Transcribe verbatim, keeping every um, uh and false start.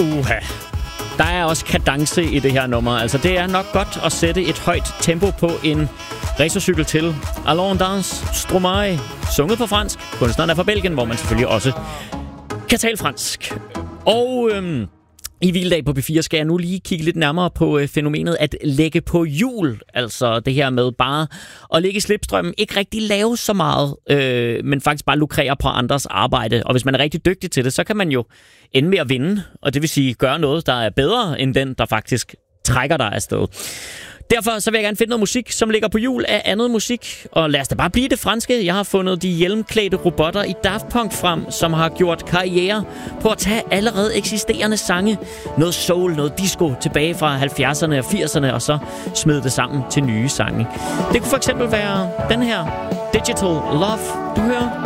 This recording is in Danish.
Uha. Der er også kadence i det her nummer. Altså, det er nok godt at sætte et højt tempo på en racercykel til. Allons dans, Stromae, sunget på fransk. Kunstneren er fra Belgien, hvor man selvfølgelig også kan tale fransk. Og øhm, i Hviledag på P fire skal jeg nu lige kigge lidt nærmere på øh, fænomenet at lægge på hjul. Altså det her med bare at ligge i slipstrømmen, ikke rigtig lave så meget, øh, men faktisk bare lukrere på andres arbejde. Og hvis man er rigtig dygtig til det, så kan man jo ende med at vinde. Og det vil sige gøre noget, der er bedre end den, der faktisk trækker dig afsted. Derfor så vil jeg gerne finde noget musik, som ligger på hjul af andet musik. Og lad os da bare blive det franske. Jeg har fundet de hjelmklædte robotter i Daft Punk frem, som har gjort karriere på at tage allerede eksisterende sange. Noget soul, noget disco tilbage fra halvfjerdserne og firserne, og så smide det sammen til nye sange. Det kunne for eksempel være den her Digital Love, du hører.